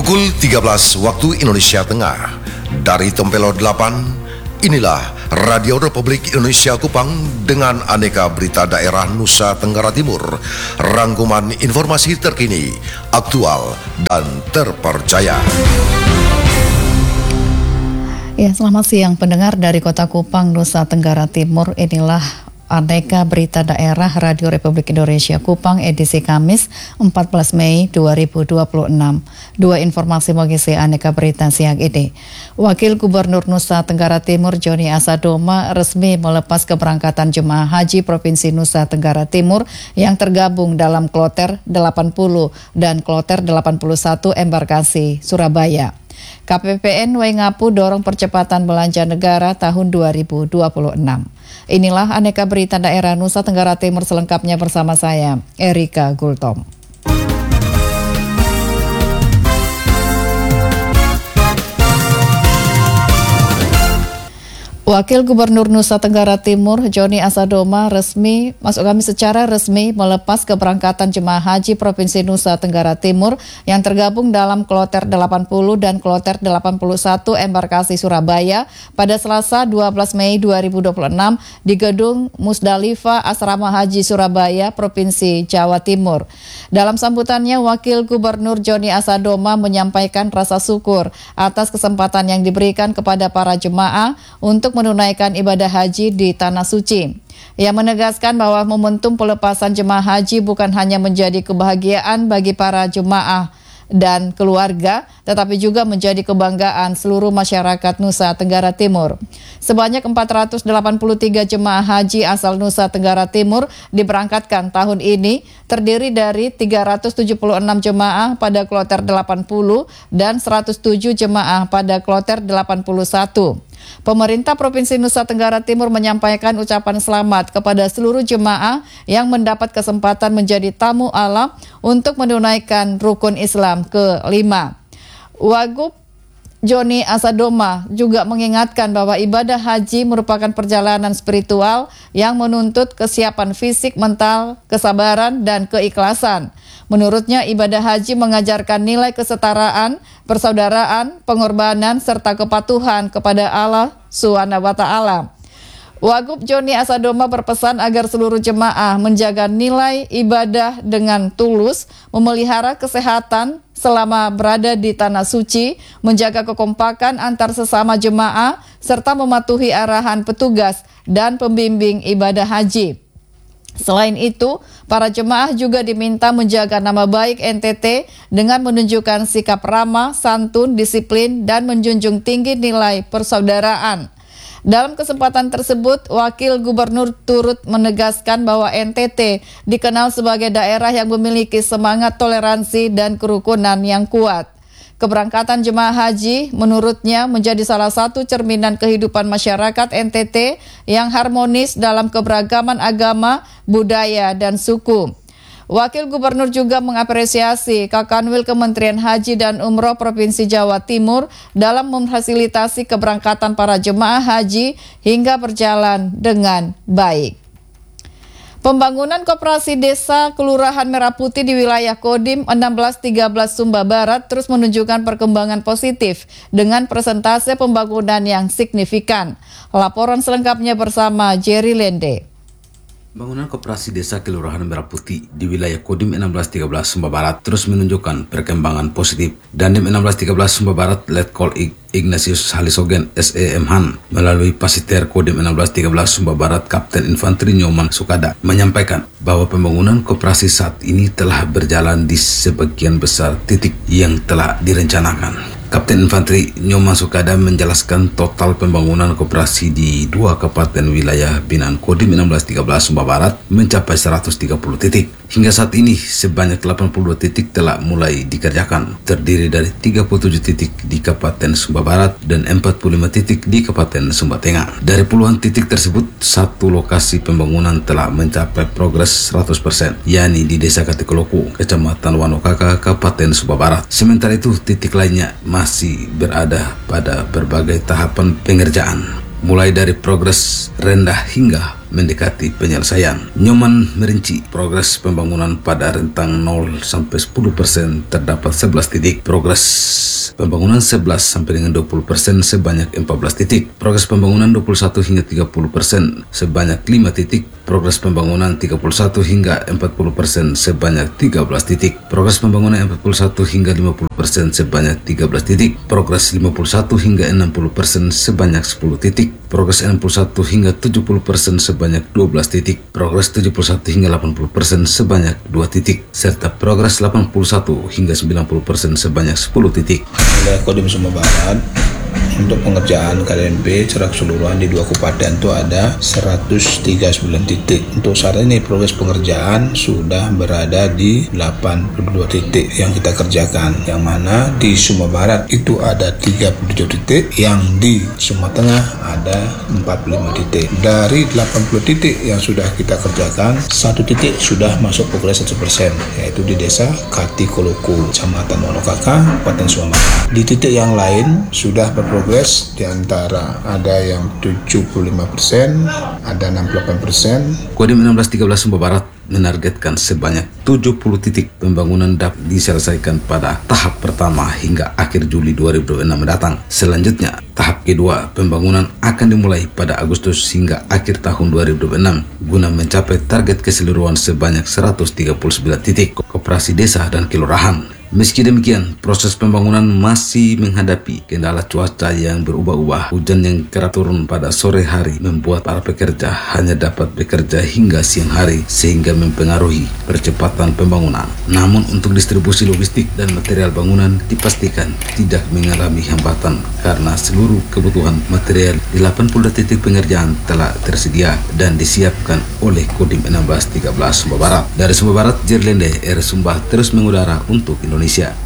Pukul 13 waktu Indonesia Tengah. Dari Tempelo 8, inilah Radio Republik Indonesia Kupang dengan aneka berita daerah Nusa Tenggara Timur. Rangkuman informasi terkini, aktual, dan terpercaya. Ya, selamat siang pendengar dari Kota Kupang, Nusa Tenggara Timur. Inilah aneka berita daerah Radio Republik Indonesia Kupang edisi Kamis 14 Mei 2026. Dua informasi mengisi aneka berita siang ini. Wakil Gubernur Nusa Tenggara Timur Joni Asadoma resmi melepas keberangkatan jemaah haji Provinsi Nusa Tenggara Timur yang tergabung dalam kloter 80 dan kloter 81 embarkasi Surabaya. KPPN Waingapu dorong percepatan belanja negara tahun 2026. Inilah aneka berita daerah Nusa Tenggara Timur selengkapnya bersama saya, Erika Gultom. Wakil Gubernur Nusa Tenggara Timur Joni Asadoma secara resmi melepas keberangkatan jemaah haji Provinsi Nusa Tenggara Timur yang tergabung dalam kloter 80 dan kloter 81 embarkasi Surabaya pada Selasa 12 Mei 2026 di Gedung Musdalifah Asrama Haji Surabaya, Provinsi Jawa Timur. Dalam sambutannya, Wakil Gubernur Joni Asadoma menyampaikan rasa syukur atas kesempatan yang diberikan kepada para jemaah untuk menunaikan ibadah haji di Tanah Suci. Ia menegaskan bahwa momentum pelepasan jemaah haji bukan hanya menjadi kebahagiaan bagi para jemaah dan keluarga, tetapi juga menjadi kebanggaan seluruh masyarakat Nusa Tenggara Timur. Sebanyak 483 jemaah haji asal Nusa Tenggara Timur diberangkatkan tahun ini, terdiri dari 376 jemaah pada kloter 80 dan 107 jemaah pada kloter 81. Pemerintah Provinsi Nusa Tenggara Timur menyampaikan ucapan selamat kepada seluruh jemaah yang mendapat kesempatan menjadi tamu Allah untuk menunaikan rukun Islam ke-5. Wagub Joni Asadoma juga mengingatkan bahwa ibadah haji merupakan perjalanan spiritual yang menuntut kesiapan fisik, mental, kesabaran, dan keikhlasan. Menurutnya, ibadah haji mengajarkan nilai kesetaraan, persaudaraan, pengorbanan, serta kepatuhan kepada Allah SWT. Wagub Joni Asadoma berpesan agar seluruh jemaah menjaga nilai ibadah dengan tulus, memelihara kesehatan selama berada di Tanah Suci, menjaga kekompakan antar sesama jemaah, serta mematuhi arahan petugas dan pembimbing ibadah haji. Selain itu, para jemaah juga diminta menjaga nama baik NTT dengan menunjukkan sikap ramah, santun, disiplin, dan menjunjung tinggi nilai persaudaraan. Dalam kesempatan tersebut, Wakil Gubernur turut menegaskan bahwa NTT dikenal sebagai daerah yang memiliki semangat toleransi dan kerukunan yang kuat. Keberangkatan jemaah haji menurutnya menjadi salah satu cerminan kehidupan masyarakat NTT yang harmonis dalam keberagaman agama, budaya, dan suku. Wakil Gubernur juga mengapresiasi Kakanwil Kementerian Haji dan Umroh Provinsi Jawa Timur dalam memfasilitasi keberangkatan para jemaah haji hingga berjalan dengan baik. Pembangunan Koperasi Desa Kelurahan Merah Putih di wilayah Kodim 1613 Sumba Barat terus menunjukkan perkembangan positif dengan persentase pembangunan yang signifikan. Laporan selengkapnya bersama Jerry Lende. Bangunan Koperasi Desa Kelurahan Merah Putih di wilayah Kodim 1613 Sumba Barat terus menunjukkan perkembangan positif. Dandim 1613 Sumba Barat Letkol Ignatius Halisogen SEM Han melalui Pasiter Kodim 1613 Sumba Barat Kapten Infanteri Nyoman Sukada menyampaikan bahwa pembangunan koperasi saat ini telah berjalan di sebagian besar titik yang telah direncanakan. Kapten Infanteri Nyoman Sukada menjelaskan total pembangunan koperasi di dua kabupaten wilayah binaan Kodim 1613 Sumba Barat mencapai 130 titik. Hingga saat ini sebanyak 82 titik telah mulai dikerjakan, terdiri dari 37 titik di Kabupaten Sumba Barat dan 45 titik di Kabupaten Sumba Tengah. Dari puluhan titik tersebut, satu lokasi pembangunan telah mencapai progres 100%, yakni di Desa Katikoloku, Kecamatan Wanokaka, Kabupaten Sumba Barat. Sementara itu, titik lainnya masih berada pada berbagai tahapan pengerjaan, mulai dari progres rendah hingga mendekati penyelesaian. Nyoman merinci progres pembangunan pada rentang 0 sampai 10% terdapat 11 titik, progres pembangunan 11 sampai dengan 20% sebanyak 14 titik, progres pembangunan 21 hingga 30% sebanyak 5 titik, progres pembangunan 31 hingga 40% sebanyak 13 titik, progres pembangunan 41 hingga 50% sebanyak 13 titik, progres 51 hingga 60% sebanyak 10 titik, progres 61 hingga 70% sebanyak 12 titik, progres 71 hingga 80% sebanyak 2 titik, serta progres 81 hingga 90% sebanyak 10 titik. Oleh Kodim Sumba Barat, untuk pengerjaan KDNP secara keseluruhan di 2 kabupaten itu ada 139 titik. Untuk saat ini progres pengerjaan sudah berada di 82 titik yang kita kerjakan, yang mana di Sumba Barat itu ada 37 titik, yang di Sumba Tengah ada 45 titik. Dari 80 titik yang sudah kita kerjakan, 1 titik sudah masuk progres 100%, yaitu di desa Kati Koloku, Kecamatan Wonokaka, Kabupaten Sumba Barat. Di titik yang lain sudah berprogres, di antara ada yang 75%, ada 68%. Kodim 1613 Sumba Barat menargetkan sebanyak 70 titik pembangunan dapat diselesaikan pada tahap pertama hingga akhir Juli 2026 mendatang. Selanjutnya, tahap kedua pembangunan akan dimulai pada Agustus hingga akhir tahun 2026 guna mencapai target keseluruhan sebanyak 139 titik koperasi desa dan kelurahan. Meski demikian, proses pembangunan masih menghadapi kendala cuaca yang berubah-ubah. Hujan yang kerap turun pada sore hari membuat para pekerja hanya dapat bekerja hingga siang hari, sehingga mempengaruhi percepatan pembangunan. Namun untuk distribusi logistik dan material bangunan dipastikan tidak mengalami hambatan karena seluruh kebutuhan material di 80 titik pengerjaan telah tersedia dan disiapkan oleh Kodim 1613 Sumba Barat. Dari Sumba Barat, Jerlende R. Sumba terus mengudara untuk Indonesia.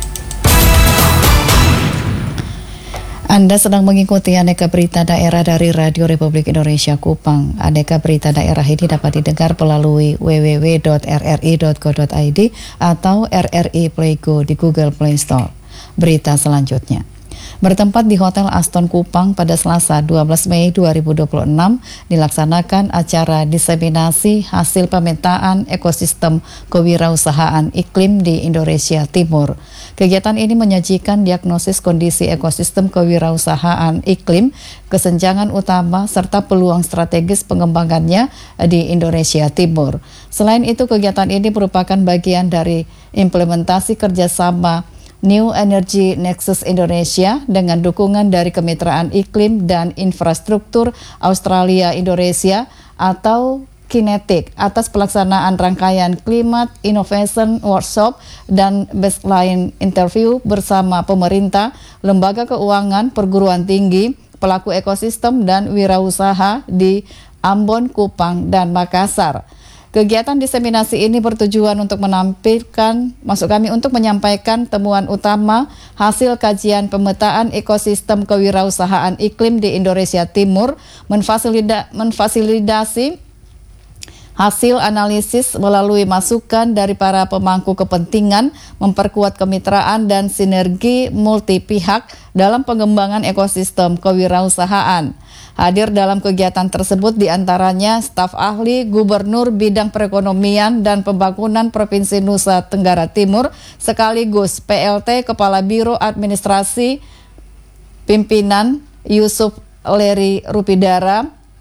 Anda sedang mengikuti Aneka Berita Daerah dari Radio Republik Indonesia Kupang. Aneka Berita Daerah ini dapat didengar melalui www.rri.co.id atau RRI Play Go di Google Play Store. Berita selanjutnya. Bertempat di Hotel Aston Kupang pada Selasa 12 Mei 2026 dilaksanakan acara diseminasi hasil pemetaan ekosistem kewirausahaan iklim di Indonesia Timur. Kegiatan ini menyajikan diagnosis kondisi ekosistem kewirausahaan iklim, kesenjangan utama, serta peluang strategis pengembangannya di Indonesia Timur. Selain itu, kegiatan ini merupakan bagian dari implementasi kerjasama New Energy Nexus Indonesia dengan dukungan dari Kemitraan Iklim dan Infrastruktur Australia-Indonesia atau Kinetic atas pelaksanaan rangkaian Climate Innovation Workshop dan baseline interview bersama pemerintah, lembaga keuangan, perguruan tinggi, pelaku ekosistem dan wirausaha di Ambon, Kupang, dan Makassar. Kegiatan diseminasi ini bertujuan untuk untuk menyampaikan temuan utama hasil kajian pemetaan ekosistem kewirausahaan iklim di Indonesia Timur, memfasilitasi hasil analisis melalui masukan dari para pemangku kepentingan, memperkuat kemitraan dan sinergi multi pihak dalam pengembangan ekosistem kewirausahaan. Hadir dalam kegiatan tersebut diantaranya staf ahli Gubernur Bidang Perekonomian dan Pembangunan Provinsi Nusa Tenggara Timur, sekaligus PLT Kepala Biro Administrasi Pimpinan Yusuf Leri Rupidara,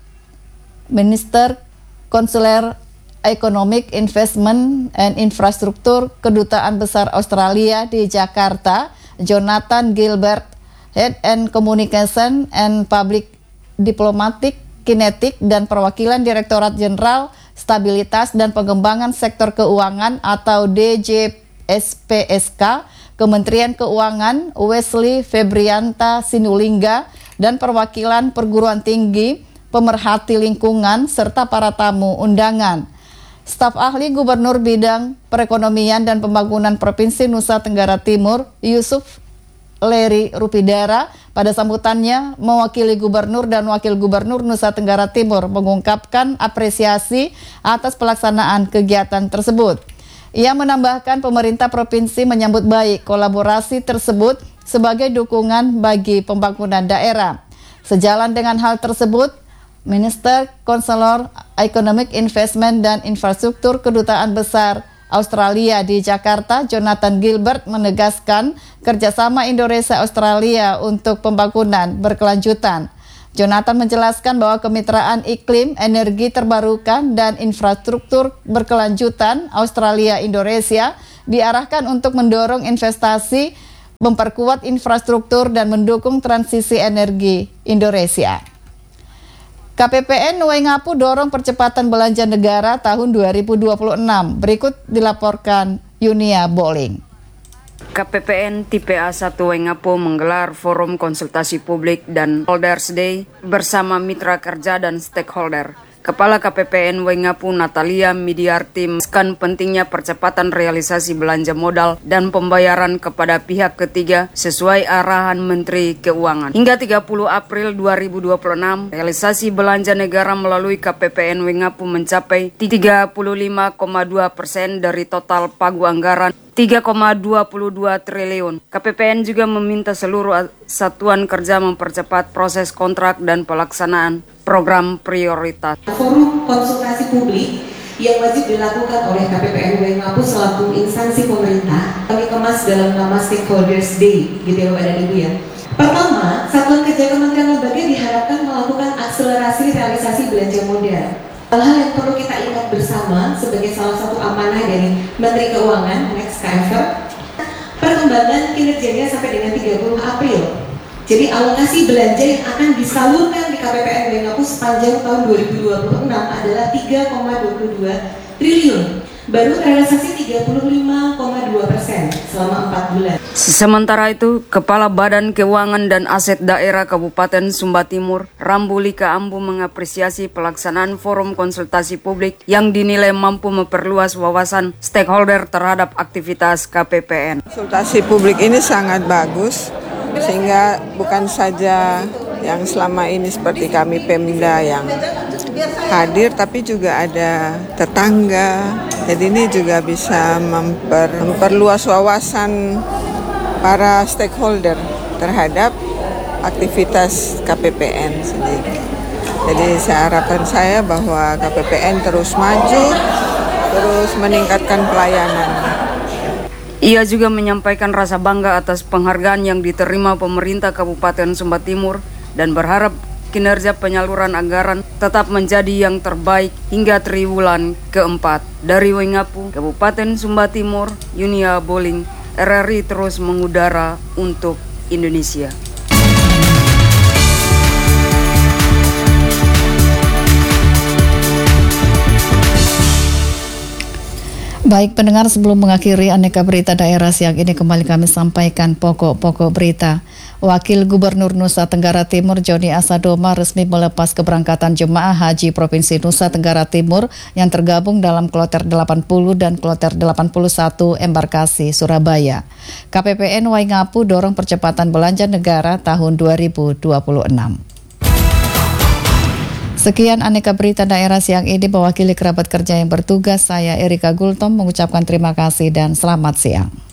Minister Konsuler Economic Investment and Infrastruktur Kedutaan Besar Australia di Jakarta, Jonathan Gilbert, Head and Communication and Public Diplomatic Kinetik, dan perwakilan Direktorat Jenderal Stabilitas dan Pengembangan Sektor Keuangan atau DJSPSK, Kementerian Keuangan, Wesley Febrianta Sinulingga, dan perwakilan perguruan tinggi, pemerhati lingkungan, serta para tamu undangan. Staf ahli Gubernur Bidang Perekonomian dan Pembangunan Provinsi Nusa Tenggara Timur, Yusuf Leri Rupidara, pada sambutannya mewakili Gubernur dan Wakil Gubernur Nusa Tenggara Timur mengungkapkan apresiasi atas pelaksanaan kegiatan tersebut. Ia menambahkan pemerintah provinsi menyambut baik kolaborasi tersebut sebagai dukungan bagi pembangunan daerah. Sejalan dengan hal tersebut, Minister Konselor Economic Investment dan Infrastruktur Kedutaan Besar Australia di Jakarta, Jonathan Gilbert, menegaskan kerjasama Indonesia-Australia untuk pembangunan berkelanjutan. Jonathan menjelaskan bahwa kemitraan iklim, energi terbarukan, dan infrastruktur berkelanjutan Australia-Indonesia diarahkan untuk mendorong investasi, memperkuat infrastruktur, dan mendukung transisi energi Indonesia. KPPN Waingapu dorong percepatan belanja negara tahun 2026. Berikut dilaporkan Yunia Boling. KPPN Tipe A1 Waingapu menggelar forum konsultasi publik dan Holders Day bersama mitra kerja dan stakeholder. Kepala KPPN Waingapu Natalia Midiarti menegaskan pentingnya percepatan realisasi belanja modal dan pembayaran kepada pihak ketiga sesuai arahan Menteri Keuangan. Hingga 30 April 2026, realisasi belanja negara melalui KPPN Waingapu mencapai 35,2% dari total pagu anggaran 3,22 triliun. KPPN juga meminta seluruh satuan kerja mempercepat proses kontrak dan pelaksanaan program prioritas. Forum konsultasi publik yang wajib dilakukan oleh KPPN Waingapu selaku instansi pemerintah kami kemas dalam nama Stakeholders Day, gitu ya Bapak dan Ibu ya. Pertama, satuan kerja kementerian lembaga diharapkan melakukan akselerasi realisasi belanja modal. Hal-hal yang perlu kita ingat bersama sebagai salah satu amanah dari Menteri Keuangan next KFR, perkembangan kinerjanya sampai dengan 30 April. Jadi alokasi belanja yang akan disalurkan di KPPN Waingapu sepanjang tahun 2026 adalah 3,22 triliun. Baru realisasi 35,2% selama 4 bulan. Sementara itu, Kepala Badan Keuangan dan Aset Daerah Kabupaten Sumba Timur, Rambulika Ambu, mengapresiasi pelaksanaan forum konsultasi publik yang dinilai mampu memperluas wawasan stakeholder terhadap aktivitas KPPN. Konsultasi publik ini sangat bagus, sehingga bukan saja yang selama ini seperti kami Pemda yang hadir, tapi juga ada tetangga. Jadi ini juga bisa memperluas wawasan para stakeholder terhadap aktivitas KPPN sendiri. Jadi harapan saya bahwa KPPN terus maju, terus meningkatkan pelayanan. Ia juga menyampaikan rasa bangga atas penghargaan yang diterima pemerintah Kabupaten Sumba Timur dan berharap kinerja penyaluran anggaran tetap menjadi yang terbaik hingga triwulan keempat. Dari Waingapu, Kabupaten Sumba Timur, Yunia Boling, RRI terus mengudara untuk Indonesia. Baik pendengar, sebelum mengakhiri Aneka Berita Daerah siang ini, kembali kami sampaikan pokok-pokok berita. Wakil Gubernur Nusa Tenggara Timur Joni Asadoma resmi melepas keberangkatan jemaah haji Provinsi Nusa Tenggara Timur yang tergabung dalam Kloter 80 dan Kloter 81 Embarkasi Surabaya. KPPN Waingapu dorong percepatan belanja negara tahun 2026. Sekian Aneka Berita Daerah siang ini, mewakili kerabat kerja yang bertugas, saya Erika Gultom mengucapkan terima kasih dan selamat siang.